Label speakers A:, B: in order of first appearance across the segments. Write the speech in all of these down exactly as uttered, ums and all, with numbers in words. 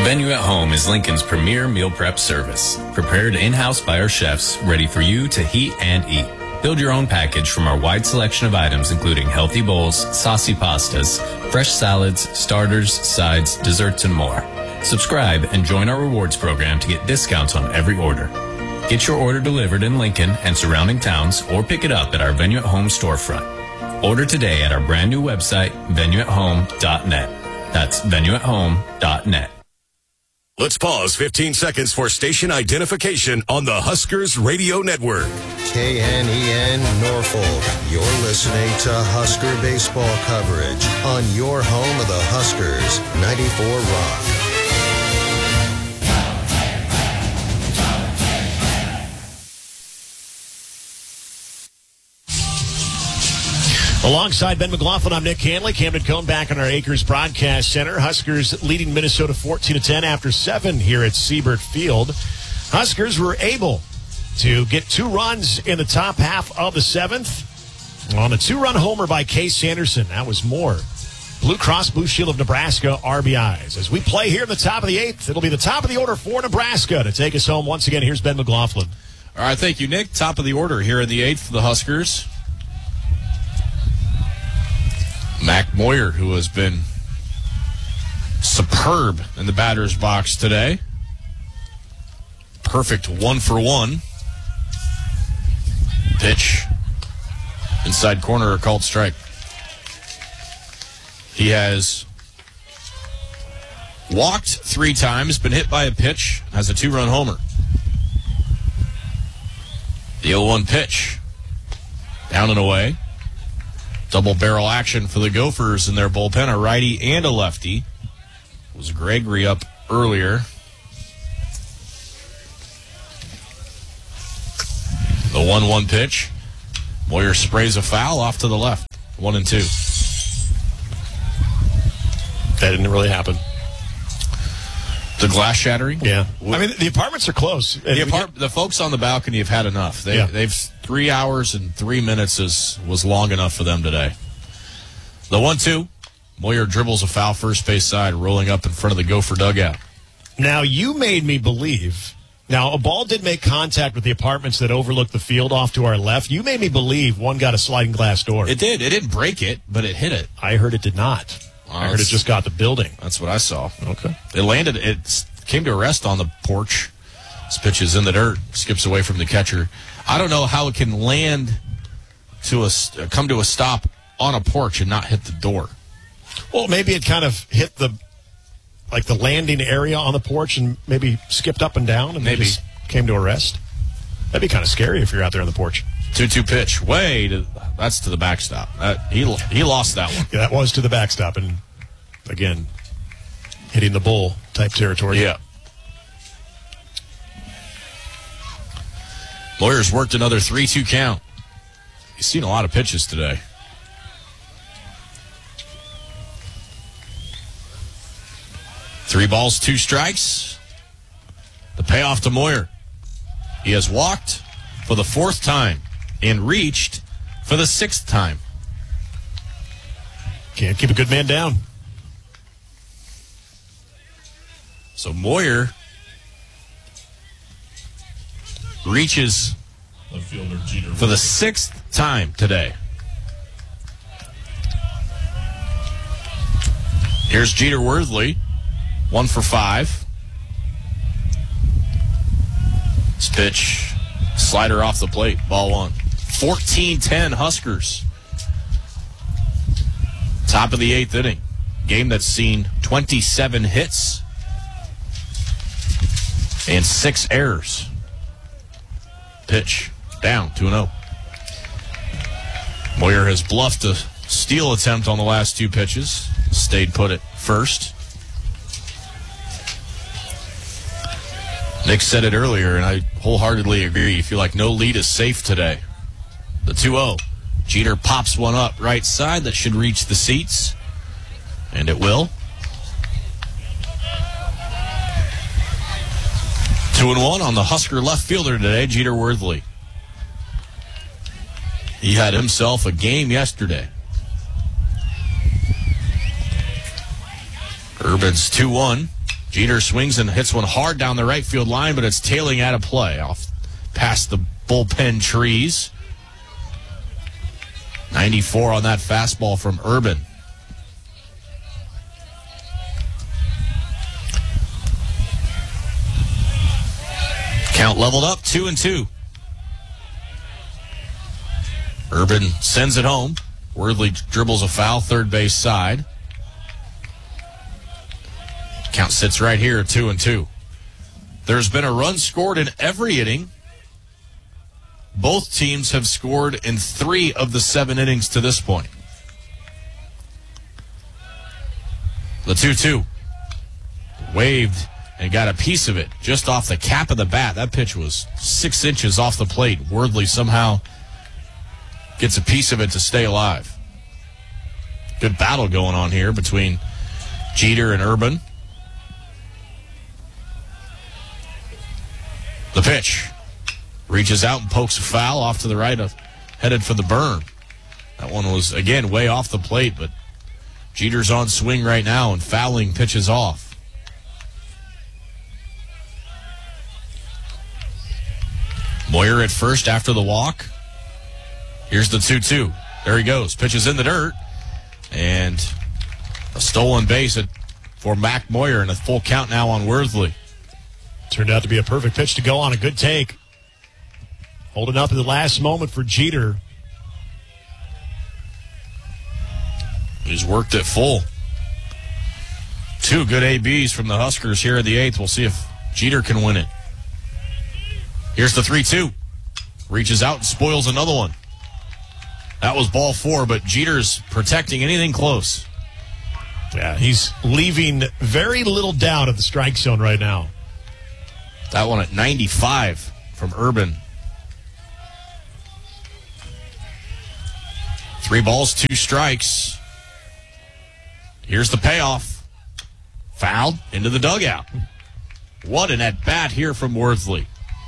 A: Venue at Home is Lincoln's premier meal prep service. Prepared in-house by our chefs, ready for you to heat and eat. Build your own package from our wide selection of items, including healthy bowls, saucy pastas, fresh salads, starters, sides, desserts, and more. Subscribe and join our rewards program to get discounts on every order. Get your order delivered in Lincoln and surrounding towns or pick it up at our Venue at Home storefront. Order today at our brand new website, venue at home dot net. That's venue at home dot net.
B: Let's pause fifteen seconds for station identification on the Huskers Radio Network.
C: K N E N Norfolk. You're listening to Husker baseball coverage on your home of the Huskers, ninety-four Rock.
D: Alongside Ben McLaughlin, I'm Nick Hanley. Camden Cone back in our Acres Broadcast Center. Huskers leading Minnesota fourteen to ten after seven here at Siebert Field. Huskers were able to get two runs in the top half of the seventh on a two-run homer by Case Sanderson. That was more Blue Cross Blue Shield of Nebraska R B Is. As we play here in the top of the eighth, it'll be the top of the order for Nebraska. To take us home once again, here's Ben McLaughlin.
E: All right, thank you, Nick. Top of the order here in the eighth for the Huskers. Mac Moyer, who has been superb in the batter's box today. Perfect one for one. Pitch. Inside corner, a called strike. He has walked three times, been hit by a pitch, has a two-run homer. The oh one pitch. Down and away. Double barrel action for the Gophers in their bullpen, a righty and a lefty. It was Gregory up earlier. The one one pitch. Moyer sprays a foul off to the left. One and two.
D: That didn't really happen.
E: The glass shattering?
D: Yeah. I mean, the apartments are close.
E: The, apart- the folks on the balcony have had enough. They,
D: yeah.
E: They've three hours and three minutes is was long enough for them today. The one two. Moyer dribbles a foul first base side, rolling up in front of the Gopher dugout.
D: Now, you made me believe. Now, a ball did make contact with the apartments that overlook the field off to our left. You made me believe one got a sliding glass door.
E: It did. It didn't break it, but it hit it.
D: I heard it did not.
E: Well,
D: I heard it just got the building.
E: That's what I saw.
D: Okay.
E: It landed. It came to rest on the porch. This pitch is in the dirt. Skips away from the catcher. I don't know how it can land to a come to a stop on a porch and not hit the door.
D: Well, maybe it kind of hit the like the landing area on the porch and maybe skipped up and down and
E: maybe
D: just came to a rest. That'd be kind of scary if you're out there on the porch.
E: two two pitch. Way to, that's to the backstop. Uh, he he lost that one.
D: Yeah, that was to the backstop, and again, hitting the bull type territory.
E: Yeah. Moyer's worked another three two count. He's seen a lot of pitches today. Three balls, two strikes. The payoff to Moyer. He has walked for the fourth time and reached for the sixth time.
D: Can't keep a good man down.
E: So Moyer reaches for the sixth time today. Here's Jeter Worthley, one for five. This pitch, slider off the plate, ball one. fourteen ten Huskers. Top of the eighth inning. Game that's seen twenty-seven hits and six errors. Pitch down, two and oh. Moyer has bluffed a steal attempt on the last two pitches. Stayed put at first. Nick said it earlier, and I wholeheartedly agree. You feel like no lead is safe today. The two oh. Jeter pops one up right side that should reach the seats, and it will. Two and one on the Husker left fielder today, Jeter Worthley. He had himself a game yesterday. Urban's two one. Jeter swings and hits one hard down the right field line, but it's tailing out of play off past the bullpen trees. ninety-four on that fastball from Urban. Count leveled up, two and two. Urban sends it home. Worthley dribbles a foul, third base side. Count sits right here, two and two. There's been a run scored in every inning. Both teams have scored in three of the seven innings to this point. The two two. Waved and got a piece of it just off the cap of the bat. That pitch was six inches off the plate. Worthley somehow gets a piece of it to stay alive. Good battle going on here between Jeter and Urban. The pitch. Reaches out and pokes a foul off to the right, of, headed for the burn. That one was, again, way off the plate, but Jeter's on swing right now and fouling pitches off. Moyer at first after the walk. Here's the two two. There he goes. Pitches in the dirt. And a stolen base at, for Mac Moyer, and a full count now on Worthley.
D: Turned out to be a perfect pitch to go on a good take. Holding up in the last moment for Jeter.
E: He's worked it full. Two good A Bs from the Huskers here in the eighth. We'll see if Jeter can win it. Here's the three two. Reaches out and spoils another one. That was ball four, but Jeter's protecting anything close.
D: Yeah, he's leaving very little doubt of the strike zone right now.
E: That one at ninety-five from Urban. Three balls, two strikes. Here's the payoff. Fouled into the dugout. What an at-bat here from Worthley.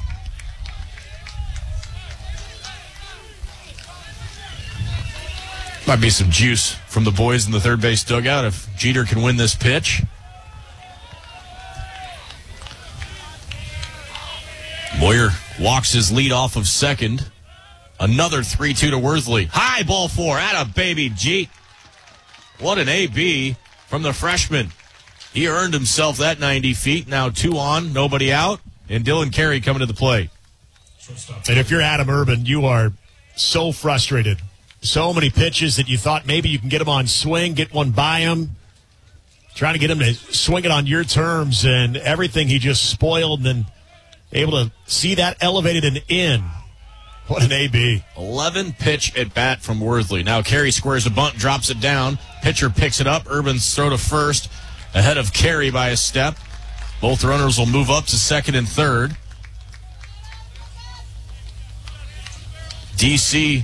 E: Might be some juice from the boys in the third base dugout if Jeter can win this pitch. Moyer walks his lead off of second. Another three two to Worthley. High ball four. Atta baby Jeet. What an A B from the freshman. He earned himself that ninety feet. Now two on, nobody out. And Dylan Carey coming to the plate.
D: And if you're Adam Urban, you are so frustrated. So many pitches that you thought maybe you can get him on swing, get one by him. Trying to get him to swing it on your terms, and everything he just spoiled, and then able to see that elevated and in. What an A B.
E: eleven pitch at bat from Worthley. Now Carey squares a bunt, drops it down. Pitcher picks it up. Urban's throw to first, ahead of Carey by a step. Both runners will move up to second and third. D C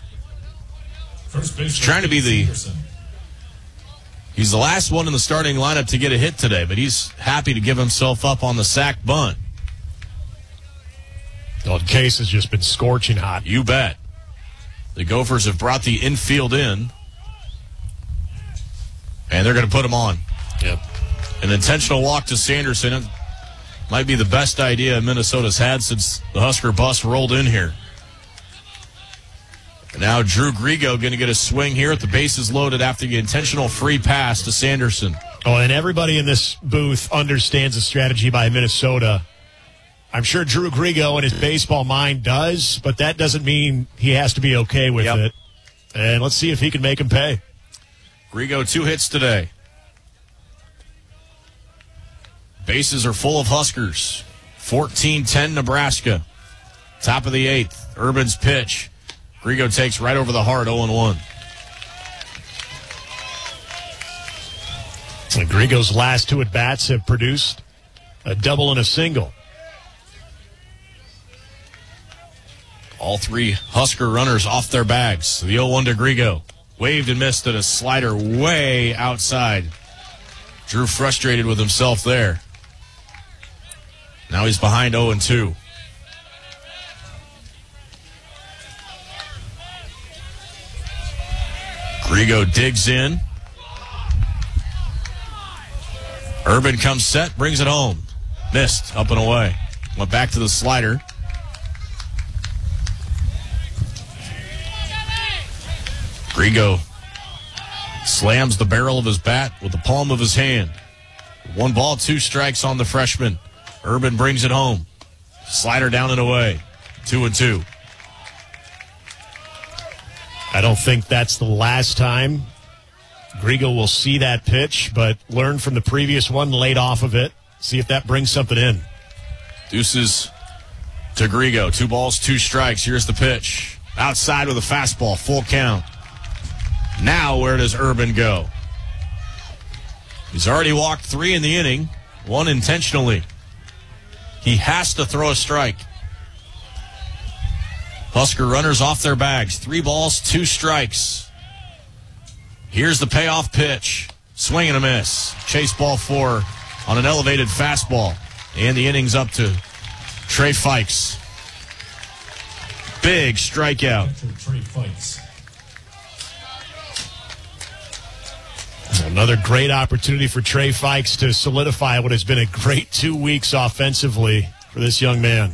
E: is trying to be the... He's the last one in the starting lineup to get a hit today, but he's happy to give himself up on the sack bunt.
D: Well, the case has just been scorching hot.
E: You bet. The Gophers have brought the infield in, and they're going to put him on.
D: Yep.
E: An intentional walk to Sanderson. It might be the best idea Minnesota's had since the Husker bus rolled in here. And now Drew Grigo going to get a swing here at the bases loaded after the intentional free pass to Sanderson.
D: Oh, and everybody in this booth understands the strategy by Minnesota. I'm sure Drew Grigo in his baseball mind does, but that doesn't mean he has to be okay with
E: yep.
D: it. And let's see if he can make him pay.
E: Grigo, two hits today. Bases are full of Huskers. fourteen ten Nebraska. Top of the eighth. Urban's pitch. Grigo takes right over the heart, oh and one.
D: And Grigo's last two at-bats have produced a double and a single.
E: All three Husker runners off their bags. The oh one to Grigo. Waved and missed at a slider way outside. Drew frustrated with himself there. Now he's behind oh and two. Grigo digs in. Urban comes set, brings it home. Missed, up and away. Went back to the slider. Grigo slams the barrel of his bat with the palm of his hand. One ball, two strikes on the freshman. Urban brings it home. Slider down and away. Two and two.
D: I don't think that's the last time Grigo will see that pitch, but learn from the previous one, laid off of it. See if that brings something in.
E: Deuces to Grigo. Two balls, two strikes. Here's the pitch. Outside with a fastball, full count. Now where does Urban go? He's already walked three in the inning, one intentionally. He has to throw a strike. Husker runners off their bags. Three balls, two strikes. Here's the payoff pitch. Swing and a miss. Chase ball four on an elevated fastball. And the inning's up to Trey Fikes. Big strikeout.
F: Trey Fikes.
D: Another great opportunity for Trey Fikes to solidify what has been a great two weeks offensively for this young man.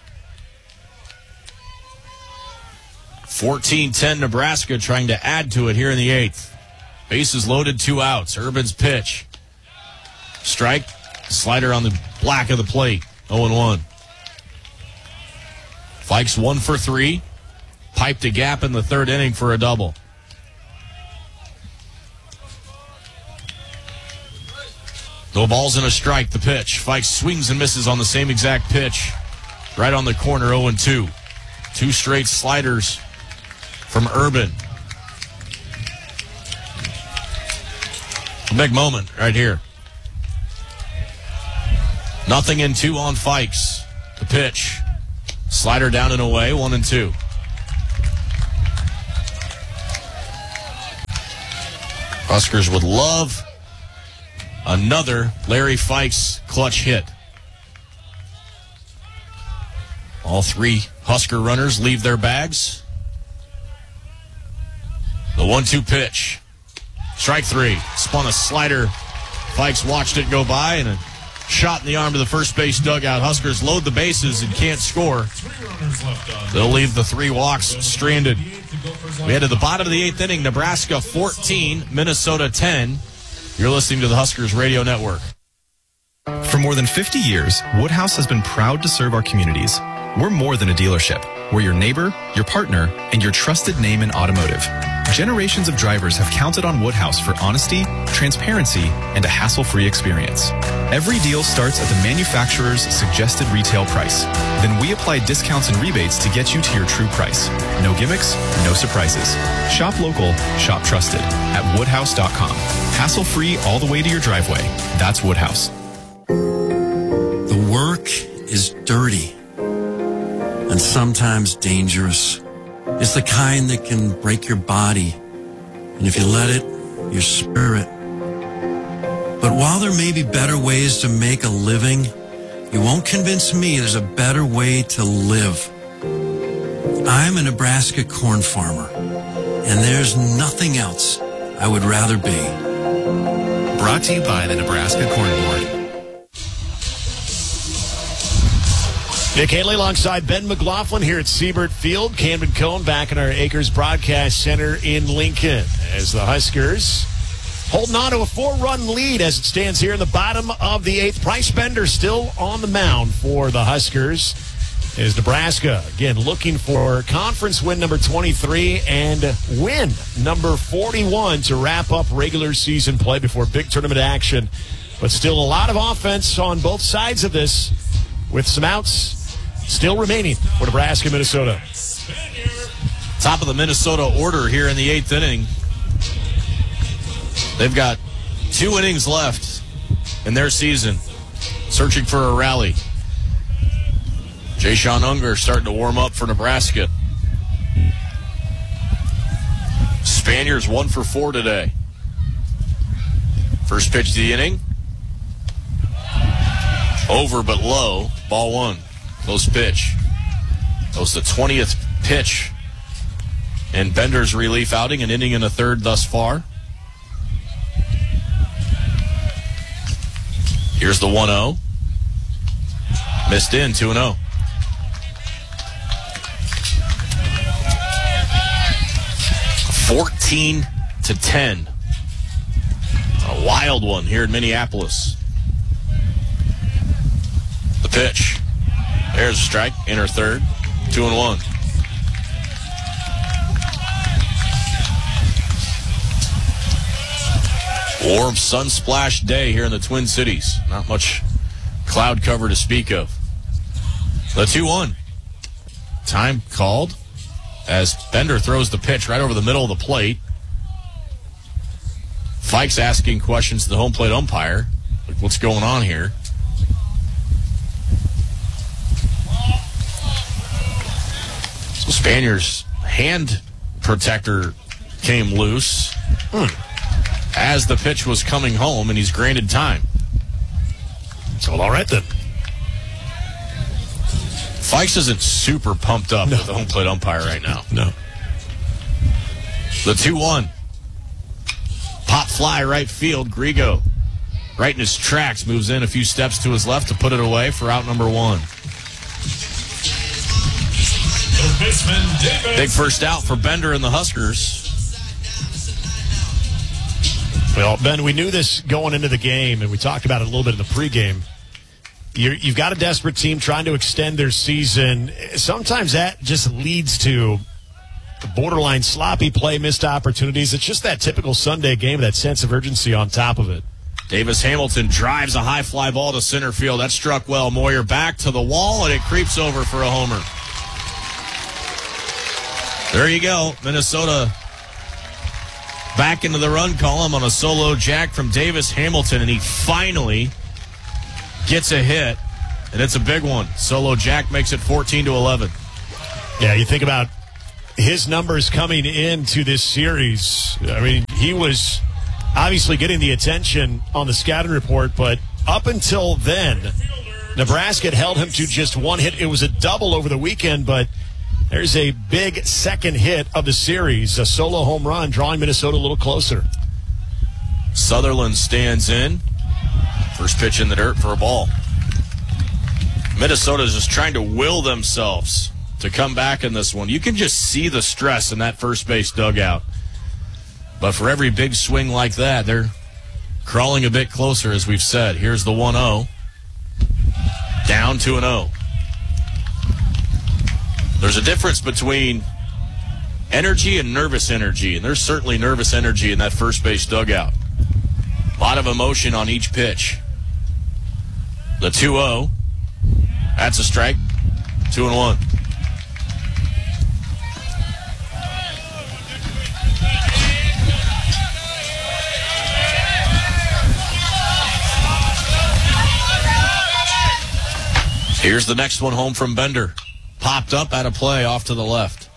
E: fourteen ten Nebraska trying to add to it here in the eighth. Bases loaded, two outs. Urban's pitch. Strike. Slider on the black of the plate. oh and one. Fikes one for three. Piped a gap in the third inning for a double. No balls and a strike, the pitch. Fikes swings and misses on the same exact pitch. Right on the corner, oh and two. Two straight sliders from Urban. A big moment right here. Nothing in two on Fikes. The pitch. Slider down and away, one and two. Huskers would love another Larry Fikes clutch hit. All three Husker runners leave their bags. The one two pitch. Strike three. Spun a slider. Fikes watched it go by, and a shot in the arm to the first base dugout. Huskers load the bases and can't score. They'll leave the three walks stranded. We head to the bottom of the eighth inning. Nebraska fourteen, Minnesota ten. You're listening to the Huskers Radio Network.
G: For more than fifty years, Woodhouse has been proud to serve our communities. We're more than a dealership. We're your neighbor, your partner, and your trusted name in automotive. Generations of drivers have counted on Woodhouse for honesty, transparency, and a hassle-free experience. Every deal starts at the manufacturer's suggested retail price. Then we apply discounts and rebates to get you to your true price. No gimmicks, no surprises. Shop local, shop trusted at woodhouse dot com. Hassle-free all the way to your driveway. That's Woodhouse.
H: The work is dirty and sometimes dangerous. It's the kind that can break your body, and if you let it, your spirit. But while there may be better ways to make a living, you won't convince me there's a better way to live. I'm a Nebraska corn farmer, and there's nothing else I would rather be.
G: Brought to you by the Nebraska Corn Board.
D: Nick Haley alongside Ben McLaughlin here at Siebert Field. Camden Cohn back in our Acres Broadcast Center in Lincoln as the Huskers holding on to a four-run lead as it stands here in the bottom of the eighth. Bryce Bender still on the mound for the Huskers as Nebraska, again, looking for conference win number twenty-three and win number forty-one to wrap up regular season play before big tournament action. But still a lot of offense on both sides of this with some outs still remaining for Nebraska, Minnesota.
E: Top of the Minnesota order here in the eighth inning. They've got two innings left in their season, searching for a rally. Jay-Sean Unger starting to warm up for Nebraska. Spaniards one for four today. First pitch of the inning. Over but low. Ball one. Close pitch. That was the twentieth pitch in Bender's relief outing, an inning and a third thus far. Here's the one oh. Missed in, two and oh. fourteen to ten. A wild one here in Minneapolis. The pitch. There's a strike. Inner third. Two and one. Warm sun-splashed day here in the Twin Cities. Not much cloud cover to speak of. The two one. Time called as Bender throws the pitch right over the middle of the plate. Fikes asking questions to the home plate umpire. Like, what's going on here? So Spaniard's hand protector came loose hmm. as the pitch was coming home, and he's granted time.
D: So all right then.
E: Fikes isn't super pumped up
D: no.
E: with the home plate umpire right now.
D: No.
E: The two one. Pop fly right field. Grigo, right in his tracks, moves in a few steps to his left to put it away for out number one. Big first out for Bender and the Huskers.
D: Well, Ben, we knew this going into the game, and we talked about it a little bit in the pregame. You're, you've got a desperate team trying to extend their season. Sometimes that just leads to borderline sloppy play, missed opportunities. It's just that typical Sunday game, that sense of urgency on top of it.
E: Davis Hamilton drives a high fly ball to center field. That struck well. Moyer back to the wall, and it creeps over for a homer. There you go. Minnesota back into the run column on a solo jack from Davis Hamilton, and he finally gets a hit, and it's a big one. Solo jack makes it fourteen to eleven.
D: Yeah, you think about his numbers coming into this series. I mean, he was obviously getting the attention on the scouting report, but up until then, Nebraska had held him to just one hit. It was a double over the weekend, but there's a big second hit of the series, a solo home run, drawing Minnesota a little closer.
E: Sutherland stands in. First pitch in the dirt for a ball. Minnesota is just trying to will themselves to come back in this one. You can just see the stress in that first base dugout. But for every big swing like that, they're crawling a bit closer, as we've said. Here's the one oh. Down two and oh. There's a difference between energy and nervous energy, and there's certainly nervous energy in that first base dugout. A lot of emotion on each pitch. The two oh. That's a strike. Two and one. Here's the next one home from Bender. Popped up out of play off to the left.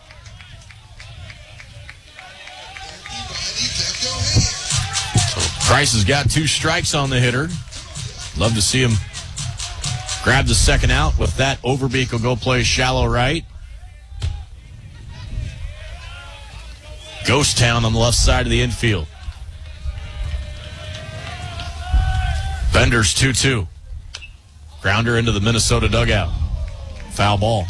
E: So Price has got two strikes on the hitter. Love to see him grab the second out with that. Overbeek will go play shallow right. Ghost town on the left side of the infield. Bender's two two. Grounder into the Minnesota dugout. Foul ball.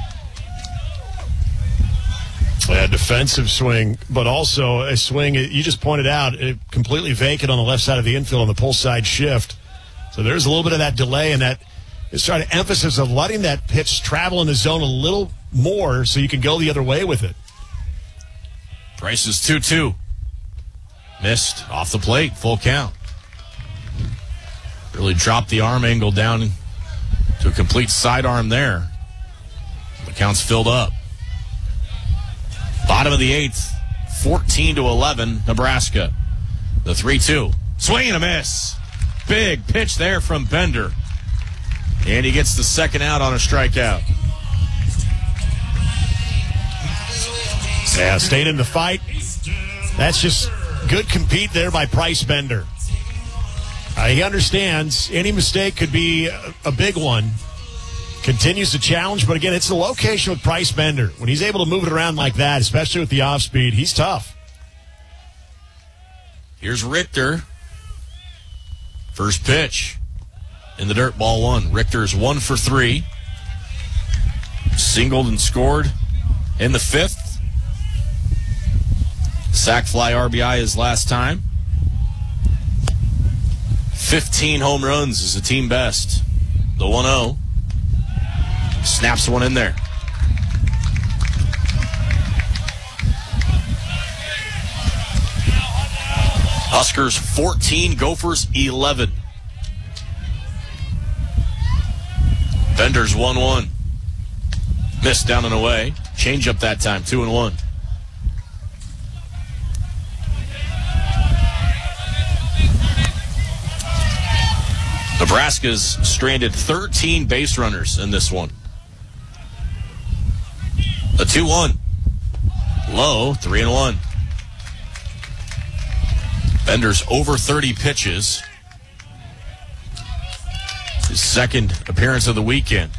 D: Yeah, defensive swing, but also a swing, you just pointed out, it completely vacant on the left side of the infield on the pull side shift. So there's a little bit of that delay and that is trying to emphasis of letting that pitch travel in the zone a little more so you can go the other way with it.
E: Price is two two. Missed off the plate, full count. Really dropped the arm angle down to a complete sidearm there. The count's filled up. Bottom of the eighth, fourteen to eleven, Nebraska. The three two. Swing and a miss. Big pitch there from Bender. And he gets the second out on a strikeout.
D: Yeah, staying in the fight. That's just good compete there by Price Bender. Uh, he understands any mistake could be a, a big one. Continues to challenge, but again, it's the location with Price Bender. When he's able to move it around like that, especially with the off speed, he's tough.
E: Here's Richter. First pitch. in the dirt, ball one. Richter's one for three. Singled and scored in the fifth. Sack fly R B I his last time. fifteen home runs is a team best. The one oh. Snaps one in there. Huskers fourteen, Gophers eleven. Bender's one one. Missed down and away. Change up that time, two and one. Nebraska's stranded thirteen base runners in this one. A two one. Low, three and one. Bender's over thirty pitches. His second appearance of the weekend.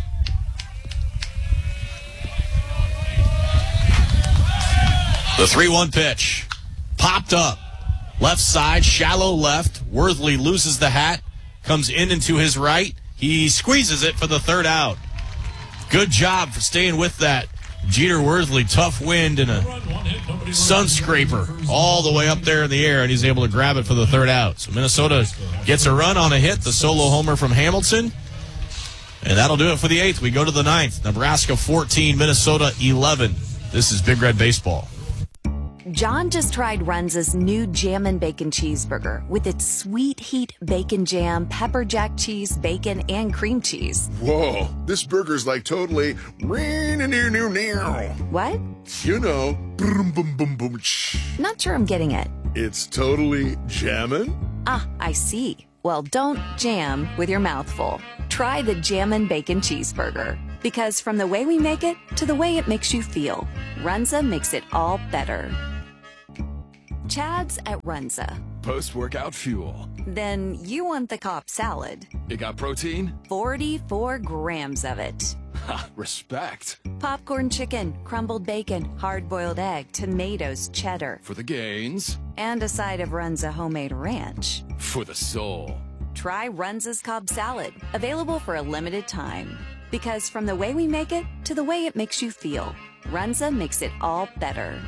E: The three one pitch. Popped up. Left side, shallow left. Worthley loses the hat. Comes in into his right. He squeezes it for the third out. Good job for staying with that. Jeter Worthley, tough wind and a sun scraper all the way up there in the air, and he's able to grab it for the third out. So Minnesota gets a run on a hit, the solo homer from Hamilton, and that'll do it for the eighth. We go to the ninth. Nebraska fourteen, Minnesota eleven. This is Big Red Baseball.
F: John just tried Runza's new Jammin' Bacon Cheeseburger with its sweet heat bacon jam, pepper jack cheese, bacon, and cream cheese.
I: Whoa, this burger's like totally...
F: What?
I: You know, boom, boom, boom, boom.
F: Not sure I'm getting it.
I: It's totally jammin'?
F: Ah, I see. Well, don't jam with your mouth full. Try the Jammin' Bacon Cheeseburger. Because from the way we make it to the way it makes you feel, Runza makes it all better. Chad's at Runza.
J: Post-workout fuel.
F: Then you want the Cobb salad.
J: It got protein?
F: forty-four grams of it.
J: Ha, respect.
F: Popcorn chicken, crumbled bacon, hard-boiled egg, tomatoes, cheddar.
J: For the gains.
F: And a side of Runza homemade ranch.
J: For the soul.
F: Try Runza's Cobb salad. Available for a limited time. Because from the way we make it to the way it makes you feel, Runza makes it all better.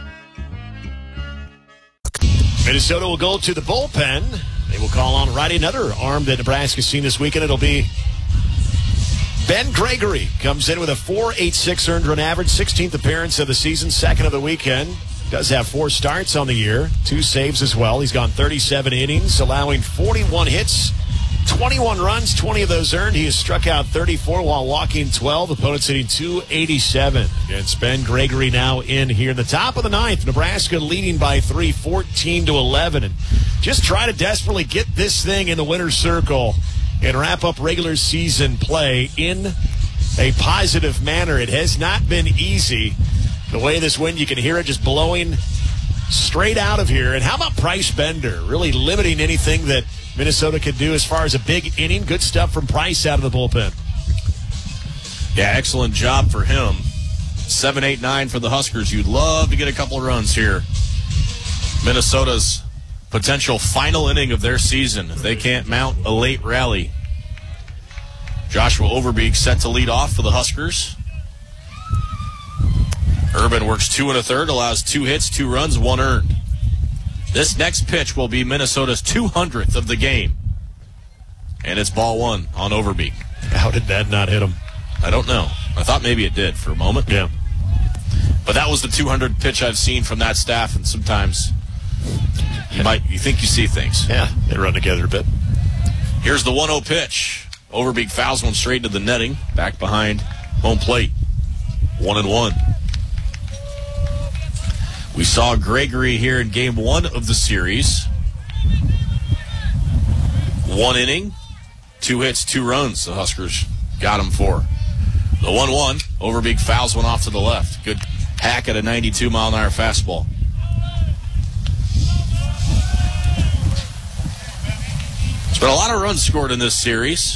D: Minnesota will go to the bullpen. They will call on Righty, another arm that Nebraska's seen this weekend. It'll be Ben Gregory. Comes in with a four point eight six earned run average, sixteenth appearance of the season, second of the weekend. Does have four starts on the year, two saves as well. He's gone thirty-seven innings, allowing forty-one hits, twenty-one runs, twenty of those earned. He has struck out thirty-four while walking twelve. Opponents hitting two eighty-seven. Against Ben Gregory now in here in the top of the ninth. Nebraska leading by three, fourteen to eleven. And just try to desperately get this thing in the winner's circle and wrap up regular season play in a positive manner. It has not been easy. The way this wind, you can hear it just blowing straight out of here. And how about Price Bender? Really limiting anything that Minnesota could do as far as a big inning. Good stuff from Price out of the bullpen.
E: Yeah, excellent job for him. seven eight nine for the Huskers. You'd love to get a couple of runs here. Minnesota's potential final inning of their season if they can't mount a late rally. Joshua Overbeek set to lead off for the Huskers. Urban works two and a third, allows two hits, two runs, one earned. This next pitch will be Minnesota's two hundredth of the game. And it's ball one on Overbeek.
D: How did that not hit him?
E: I don't know. I thought maybe it did for a moment.
D: Yeah.
E: But that was the two hundredth pitch I've seen from that staff, and sometimes you might you think you see things.
D: Yeah, they run together a bit.
E: Here's the one oh pitch. Overbeek fouls one straight to the netting, back behind home plate. One and one. We saw Gregory here in game one of the series. One inning, two hits, two runs the Huskers got him for. The one one, Overbeek fouls one off to the left. Good hack at a ninety-two mile an hour fastball. There's been a lot of runs scored in this series.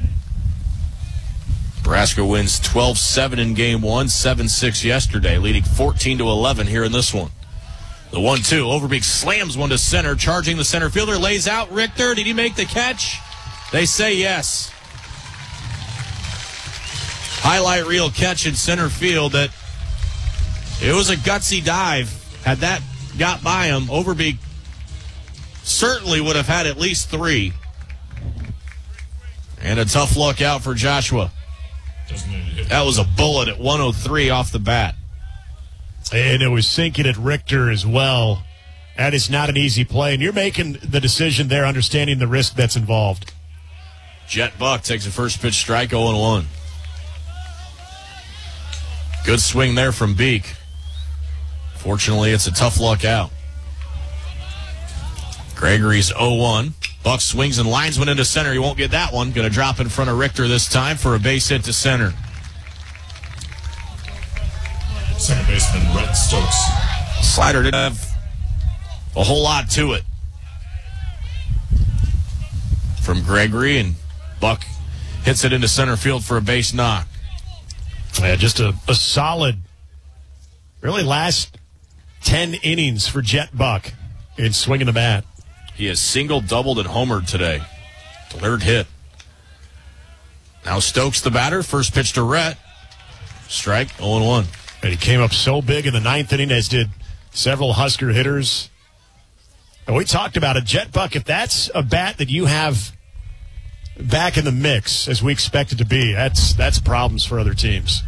E: Nebraska wins twelve seven in game one, seven six yesterday, leading fourteen to eleven here in this one. The one two, Overbeek slams one to center, charging the center fielder, lays out Richter. Did he make the catch? They say yes. Highlight reel catch in center field that it was a gutsy dive. Had that got by him, Overbeek certainly would have had at least three. And a tough look out for Joshua. That was a bullet at one oh three off the bat.
D: And it was sinking at Richter as well. That is not an easy play. And you're making the decision there, understanding the risk that's involved.
E: Jet Buck takes a first pitch strike, oh and one. Good swing there from Beek. Fortunately, it's a tough luck out. Gregory's oh one. Buck swings and lines one into center. He won't get that one. Going to drop in front of Richter this time for a base hit to center.
K: Second baseman, Rhett Stokes.
E: Slider didn't have a whole lot to it from Gregory, and Buck hits it into center field for a base knock.
D: Yeah, just a, a solid, really last ten innings for Jet Buck in swinging the bat.
E: He has single, doubled, and homered today. Third hit. Now Stokes the batter. First pitch to Rhett. Strike, oh and one.
D: And he came up so big in the ninth inning, as did several Husker hitters. And we talked about it. Jet Buck, if that's a bat that you have back in the mix, as we expect it to be, that's that's problems for other teams.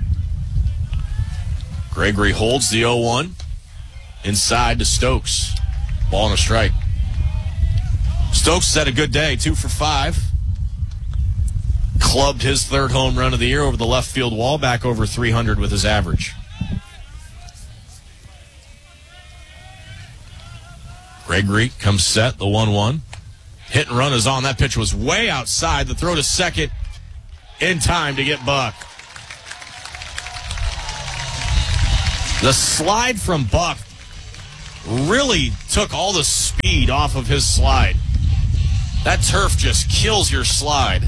E: Gregory holds the oh one. Inside to Stokes. Ball and a strike. Stokes has had a good day, two for five. Clubbed his third home run of the year over the left field wall, back over three hundred with his average. Gregory comes set, the one one. Hit and run is on. That pitch was way outside. The throw to second in time to get Buck. The slide from Buck really took all the speed off of his slide. That turf just kills your slide.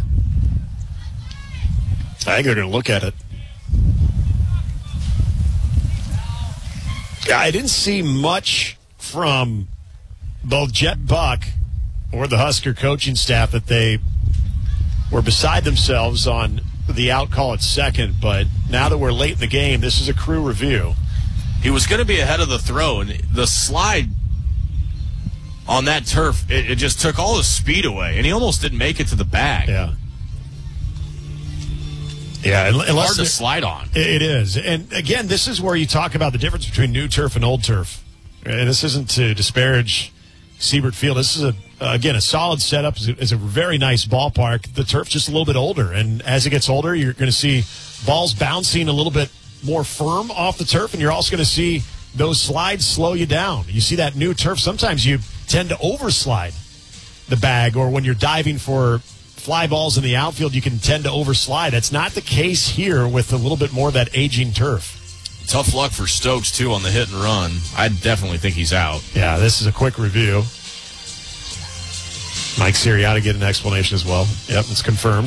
D: I think they're going to look at it. I didn't see much from both Jet Buck or the Husker coaching staff that they were beside themselves on the out call at second, but now that we're late in the game, this is a crew review.
E: He was going to be ahead of the throw, and the slide on that turf, it, it just took all the speed away, and he almost didn't make it to the bag.
D: Yeah. Yeah, unless
E: hard to slide on.
D: It is. And again, this is where you talk about the difference between new turf and old turf. And this isn't to disparage Siebert Field. This is, a again, a solid setup. It's a, it's a very nice ballpark. The turf's just a little bit older. And as it gets older, you're going to see balls bouncing a little bit more firm off the turf. And you're also going to see those slides slow you down. You see that new turf, sometimes you tend to overslide the bag. Or when you're diving for fly balls in the outfield, you can tend to overslide. That's not the case here with a little bit more of that aging turf.
E: Tough luck for Stokes, too, on the hit and run. I definitely think he's out.
D: Yeah, this is a quick review. Mike Sirianni get an explanation as well. Yep, it's confirmed.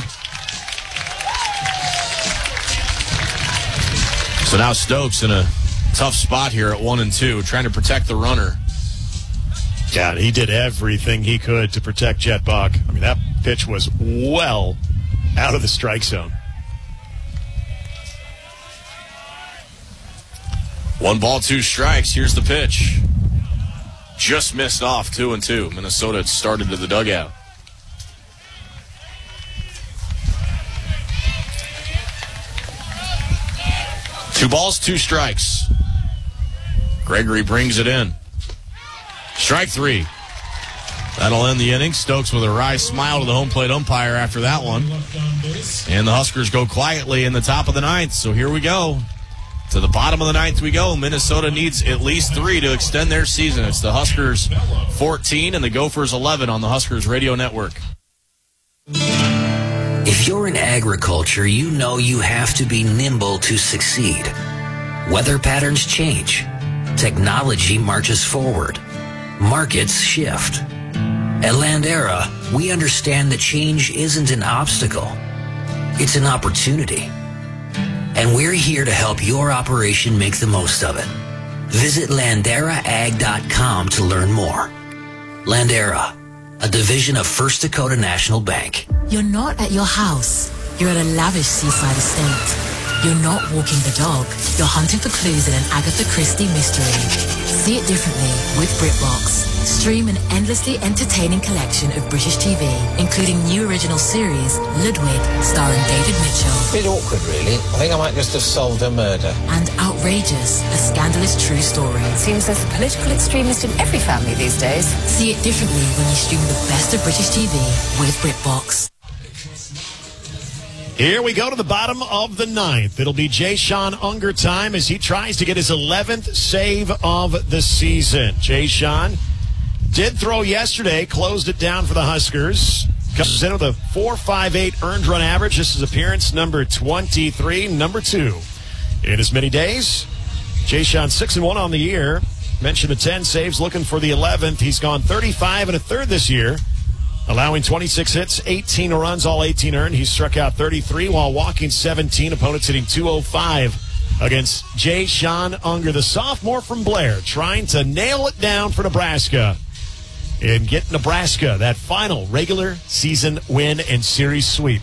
E: So now Stokes in a tough spot here at one and two, trying to protect the runner.
D: Yeah, he did everything he could to protect Jet Buck. I mean, that pitch was well out of the strike zone.
E: One ball, two strikes. Here's the pitch. Just missed off, two and two. Minnesota had started to the dugout. Two balls, two strikes. Gregory brings it in. Strike three. That'll end the inning. Stokes with a wry smile to the home plate umpire after that one. And the Huskers go quietly in the top of the ninth. So here we go. To the bottom of the ninth we go. Minnesota needs at least three to extend their season. It's the Huskers fourteen and the Gophers eleven on the Huskers Radio Network.
L: If you're in agriculture, you know you have to be nimble to succeed. Weather patterns change. Technology marches forward. Markets shift. At Landera, we understand that change isn't an obstacle. It's an opportunity. And we're here to help your operation make the most of it. Visit Landera Ag dot com to learn more. Landera, a division of First Dakota National Bank.
M: You're not at your house. You're at a lavish seaside estate. You're not walking the dog. You're hunting for clues in an Agatha Christie mystery. See it differently with BritBox. Stream an endlessly entertaining collection of British T V, including new original series, Ludwig, starring David Mitchell.
N: Bit awkward, really. I think I might just have solved a murder.
M: And Outrageous, a scandalous true story.
O: Seems there's a political extremist in every family these days.
M: See it differently when you stream the best of British T V with BritBox.
D: Here we go to the bottom of the ninth. It'll be Jay Sean Unger time as he tries to get his eleventh save of the season. Jay Sean did throw yesterday, closed it down for the Huskers. Comes in with a four point five eight earned run average. This is appearance number twenty-three, number two in as many days. Jay Sean six and one on the year. Mentioned the ten saves, looking for the eleventh. He's gone thirty-five and a third this year, allowing twenty-six hits, eighteen runs, all eighteen earned. He struck out thirty-three while walking seventeen. Opponents hitting two oh five against Jay Sean Unger, the sophomore from Blair, trying to nail it down for Nebraska and get Nebraska that final regular season win and series sweep.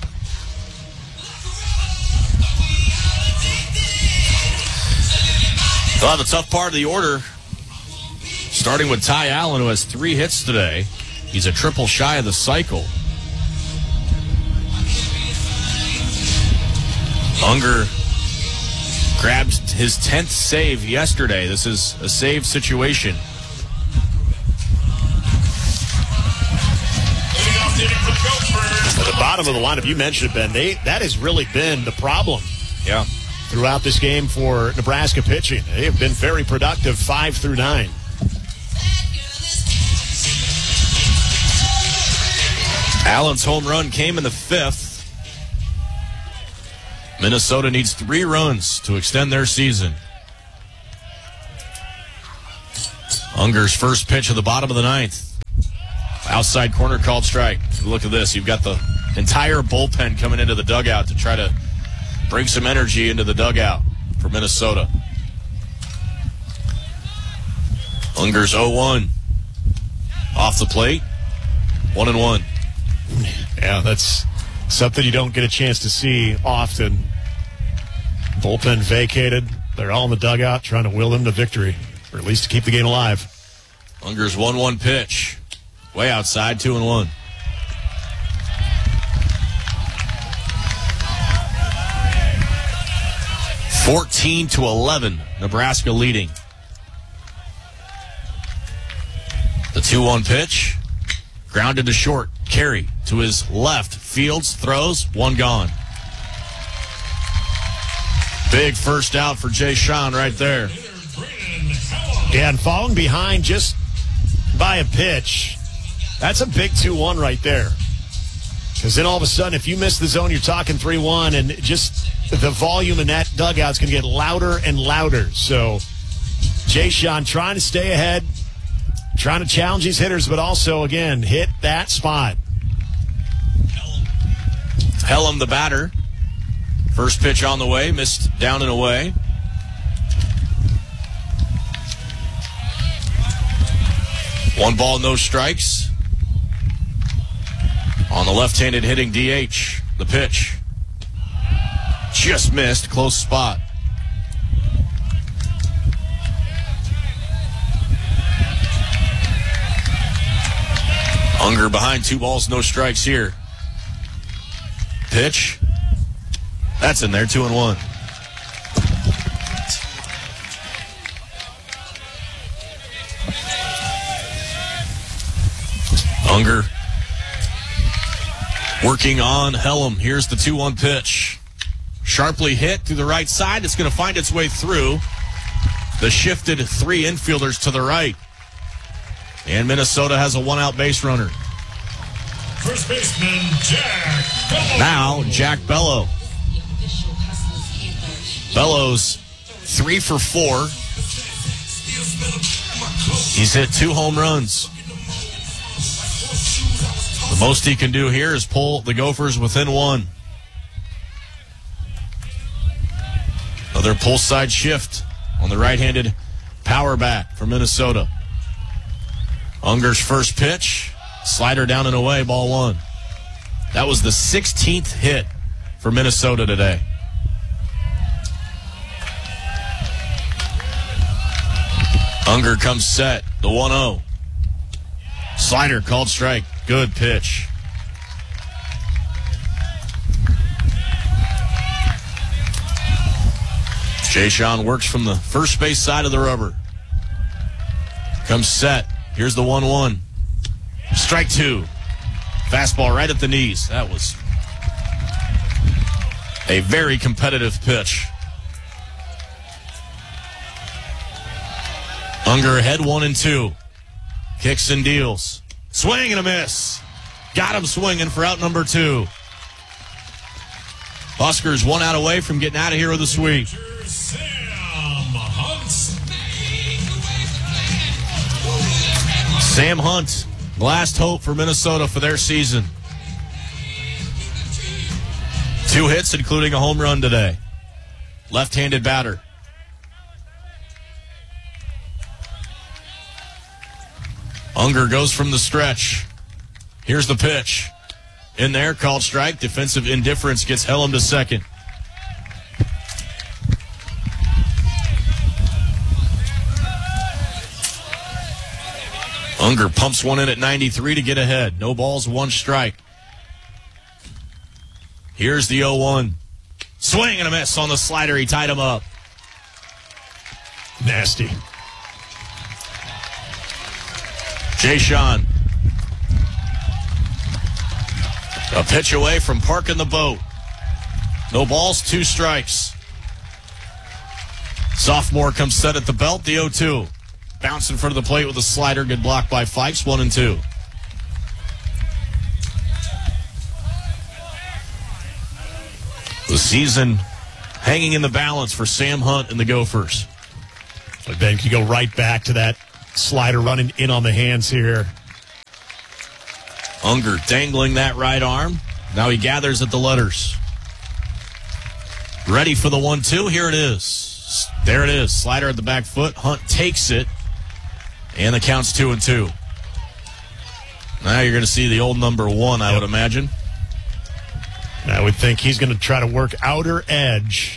E: Well, the tough part of the order, starting with Ty Allen, who has three hits today. He's a triple shy of the cycle. Unger grabbed his tenth save yesterday. This is a save situation.
D: At the bottom of the lineup, you mentioned it, Ben. They, that has really been the problem.
E: Yeah.
D: Throughout this game for Nebraska pitching. They have been very productive five through nine.
E: Allen's home run came in the fifth. Minnesota needs three runs to extend their season. Unger's first pitch at the bottom of the ninth. Outside corner called strike. Look at this. You've got the entire bullpen coming into the dugout to try to bring some energy into the dugout for Minnesota. Unger's oh one. Off the plate. One and one.
D: Yeah, that's something you don't get a chance to see often. Bullpen vacated. They're all in the dugout trying to will them to victory, or at least to keep the game alive.
E: Unger's one one pitch. Way outside, two and one. fourteen to eleven, Nebraska leading. The two one pitch. Grounded to short. Carey to his left. Fields throws. One gone. Big first out for Jay Sean right there.
D: Yeah, and falling behind just by a pitch, that's a big two one right there. Because then all of a sudden, if you miss the zone, you're talking three one, and just the volume in that dugout's going to get louder and louder. So Jay Sean trying to stay ahead, trying to challenge these hitters, but also, again, hit that spot.
E: Hellam, the batter. First pitch on the way, missed down and away. One ball, no strikes. On the left-handed hitting D H, the pitch. Just missed, close spot. Unger behind, two balls, no strikes here. Pitch. That's in there, two and one. Unger working on Hellam. Here's the two one pitch. Sharply hit through the right side. It's going to find its way through the shifted three infielders to the right. And Minnesota has a one-out base runner.
K: First baseman, Jack Bellow.
E: Now, Jack Bellow. Bellows, three for four. He's hit two home runs. The most he can do here is pull the Gophers within one. Another pull side shift on the right-handed power bat for Minnesota. Unger's first pitch Slider down and away, ball one. That was the sixteenth hit for Minnesota today. Unger comes set, the one oh. Slider called strike. Good pitch. Jay Sean works from the first base side of the rubber. Comes set. Here's the one one. Strike two. Fastball right at the knees. That was a very competitive pitch. Unger ahead one and two. Kicks and deals. Swing and a miss. Got him swinging for out number two. Huskers one out away from getting out of here with a sweep. Sam Hunt, last hope for Minnesota for their season. Two hits, including a home run today. Left-handed batter. Unger goes from the stretch. Here's the pitch. In there, called strike. Defensive indifference gets Helm to second. Unger pumps one in at ninety-three to get ahead. No balls, one strike. Here's the oh one. Swing and a miss on the slider. He tied him up.
D: Nasty.
E: Jay Sean. A pitch away from parking the boat. No balls, two strikes. Sophomore comes set at the belt, the oh two. Bounce in front of the plate with a slider. Good block by Fikes, one and two. The season hanging in the balance for Sam Hunt and the Gophers.
D: But then you go right back to that slider running in on the hands here.
E: Unger dangling that right arm. Now he gathers at the letters. Ready for the one two. Here it is. There it is. Slider at the back foot. Hunt takes it. And the count's two and two. Now you're going to see the old number one, I would imagine.
D: I would think he's going to try to work outer edge.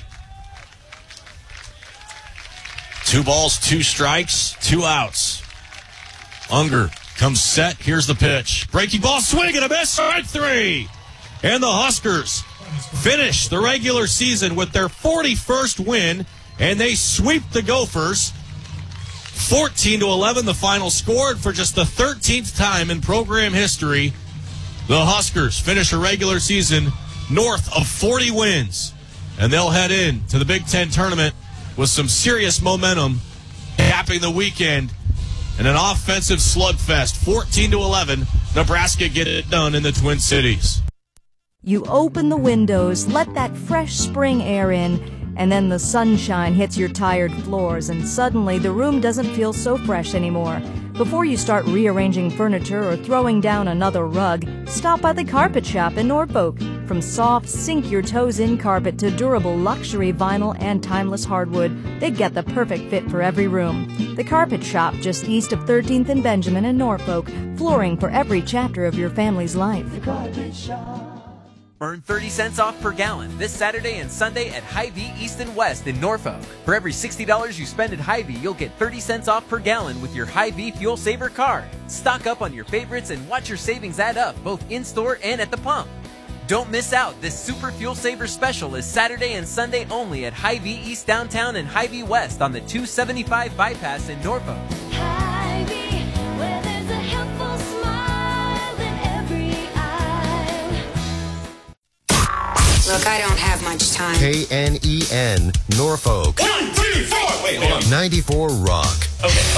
E: Two balls, two strikes, two outs. Unger comes set. Here's the pitch. Breaking ball, swing and a miss. Strike three. And the Huskers finish the regular season with their forty-first win, and they sweep the Gophers. fourteen to eleven, the final score. For just the thirteenth time in program history, the Huskers finish a regular season north of forty wins, and they'll head in to the Big Ten tournament with some serious momentum, capping the weekend in an offensive slugfest. fourteen to eleven, Nebraska get it done in the Twin Cities.
P: You open the windows, let that fresh spring air in, and then the sunshine hits your tired floors, and suddenly the room doesn't feel so fresh anymore. Before you start rearranging furniture or throwing down another rug, stop by the Carpet Shop in Norfolk. From soft, sink-your-toes-in carpet to durable luxury vinyl and timeless hardwood, they get the perfect fit for every room. The Carpet Shop, just east of thirteenth and Benjamin in Norfolk, flooring for every chapter of your family's life. The Carpet Shop.
Q: Earn thirty cents off per gallon this Saturday and Sunday at Hy-Vee East and West in Norfolk. For every sixty dollars you spend at Hy-Vee, you'll get thirty cents off per gallon with your Hy-Vee Fuel Saver card. Stock up on your favorites and watch your savings add up, both in-store and at the pump. Don't miss out. This Super Fuel Saver special is Saturday and Sunday only at Hy-Vee East Downtown and Hy-Vee West on the two seventy-five bypass in Norfolk.
R: Hy-Vee, where there's a helpful smile in every eye.
S: Look, I don't have much time.
C: K N E N, Norfolk.
R: One, three, four. Wait, hold on.
C: ninety-four Rock.
R: Okay.